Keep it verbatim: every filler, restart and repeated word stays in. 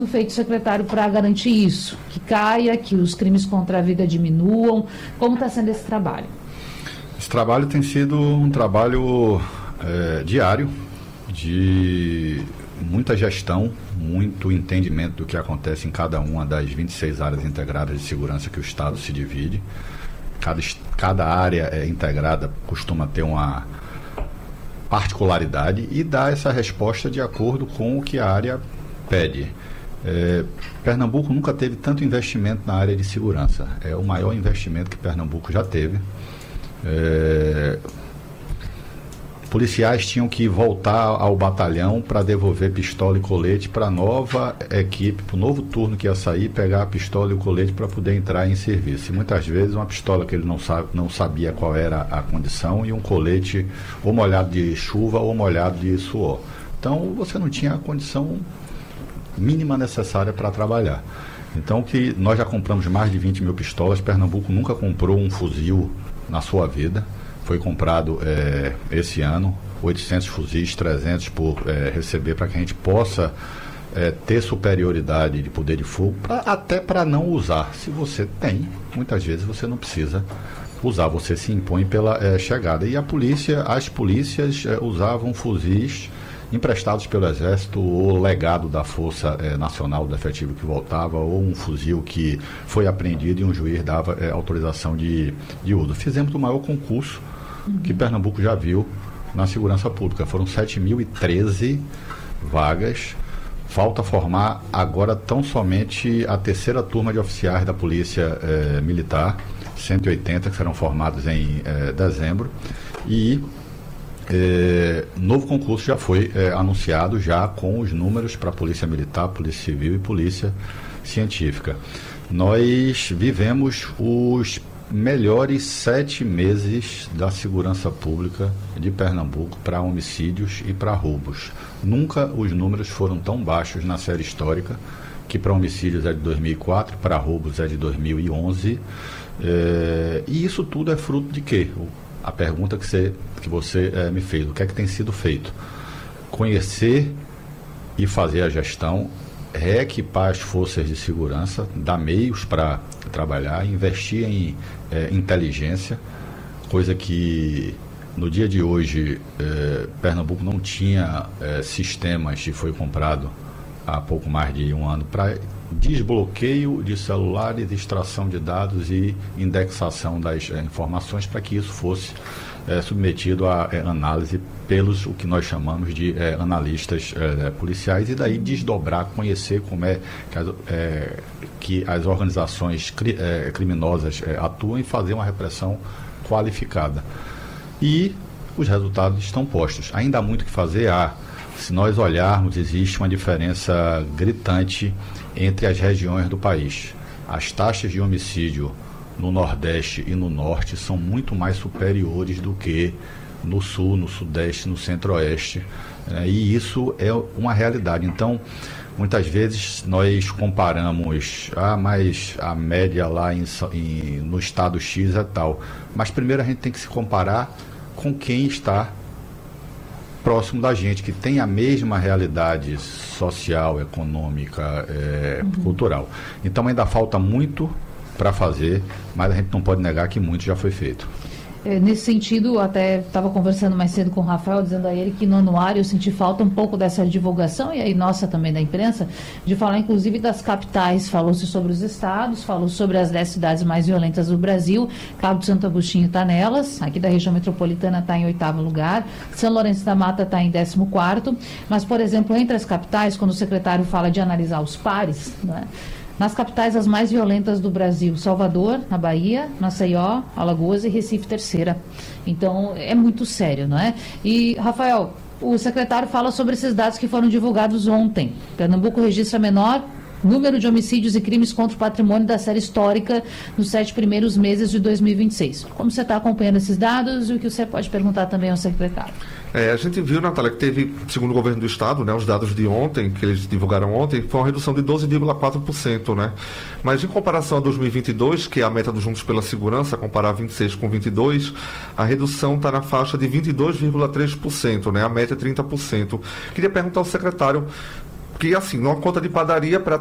feito, secretário, para garantir isso? Que caia, que os crimes contra a vida diminuam? Como está sendo esse trabalho? Esse trabalho tem sido um trabalho é, diário, de muita gestão, muito entendimento do que acontece em cada uma das vinte e seis áreas integradas de segurança que o Estado se divide. Cada, cada área é integrada costuma ter uma particularidade e dá essa resposta de acordo com o que a área pede. É, Pernambuco nunca teve tanto investimento na área de segurança. É o maior investimento que Pernambuco já teve. É, policiais tinham que voltar ao batalhão para devolver pistola e colete para a nova equipe, para o novo turno que ia sair, pegar a pistola e o colete para poder entrar em serviço. E muitas vezes uma pistola que ele não, sabe, não sabia qual era a condição e um colete ou molhado de chuva ou molhado de suor. Então você não tinha a condição mínima necessária para trabalhar. Então, que nós já compramos mais de vinte mil pistolas. Pernambuco nunca comprou um fuzil na sua vida. Foi comprado é, esse ano oitocentos fuzis, trezentos por é, receber, para que a gente possa é, ter superioridade de poder de fogo, pra, até para não usar. Se você tem, muitas vezes você não precisa usar, você se impõe pela é, chegada. E a polícia, as polícias é, usavam fuzis emprestados pelo Exército, ou legado da Força eh, Nacional do efetivo que voltava, ou um fuzil que foi apreendido e um juiz dava eh, autorização de, de uso. Fizemos o maior concurso uhum. que Pernambuco já viu na segurança pública. Foram sete mil e treze vagas. Falta formar agora tão somente a terceira turma de oficiais da Polícia eh, Militar, cento e oitenta, que serão formados em eh, dezembro. E É, novo concurso já foi é, anunciado, já com os números para a Polícia Militar, Polícia Civil e Polícia Científica. Nós vivemos os melhores sete meses da segurança pública de Pernambuco para homicídios e para roubos. Nunca os números foram tão baixos na série histórica, que para homicídios é de dois mil e quatro, para roubos é de dois mil e onze. É, e isso tudo é fruto de quê? A pergunta que você, que você é, me fez, o que é que tem sido feito? Conhecer e fazer a gestão, reequipar as forças de segurança, dar meios para trabalhar, investir em é, inteligência, coisa que no dia de hoje é, Pernambuco não tinha é, sistemas, e foi comprado há pouco mais de um ano, para desbloqueio de celulares, extração de dados e indexação das é, informações, para que isso fosse é, submetido à é, análise pelos o que nós chamamos de é, analistas é, policiais, e daí desdobrar, conhecer como é que as, é, que as organizações cri, é, criminosas é, atuam, e fazer uma repressão qualificada. E os resultados estão postos. Ainda há muito o que fazer. Há, se nós olharmos, existe uma diferença gritante entre as regiões do país. As taxas de homicídio no Nordeste e no Norte são muito mais superiores do que no Sul, no Sudeste, no Centro-Oeste, né? E isso é uma realidade. Então, muitas vezes nós comparamos, ah, mas a média lá em, em, no estado X é tal. Mas primeiro a gente tem que se comparar com quem está próximo da gente, que tem a mesma realidade social, econômica, é, uhum. cultural. Então ainda falta muito para fazer, mas a gente não pode negar que muito já foi feito. É, nesse sentido, até estava conversando mais cedo com o Rafael, dizendo a ele que no anuário eu senti falta um pouco dessa divulgação, e aí nossa também da imprensa, de falar inclusive das capitais. Falou-se sobre os estados, falou sobre as dez cidades mais violentas do Brasil. Cabo de Santo Agostinho está nelas, aqui da região metropolitana está em oitavo lugar, São Lourenço da Mata está em décimo quarto, mas, por exemplo, entre as capitais, quando o secretário fala de analisar os pares, né? Nas capitais as mais violentas do Brasil, Salvador, na Bahia, Maceió, Alagoas e Recife, terceira. Então, é muito sério, não é? E, Rafael, o secretário fala sobre esses dados que foram divulgados ontem. Pernambuco registra menor número de homicídios e crimes contra o patrimônio da série histórica nos sete primeiros meses de dois mil e vinte e seis. Como você está acompanhando esses dados e o que você pode perguntar também ao secretário? É, a gente viu, Natália, que teve, segundo o governo do estado, né, os dados de ontem, que eles divulgaram ontem, foi uma redução de doze vírgula quatro por cento, né? Mas em comparação a dois mil e vinte e dois, que é a meta do Juntos pela Segurança, comparar vinte e seis com vinte e dois, a redução está na faixa de vinte e dois vírgula três por cento, né? A meta é trinta por cento. Queria perguntar ao secretário Porque, assim, numa conta de padaria, para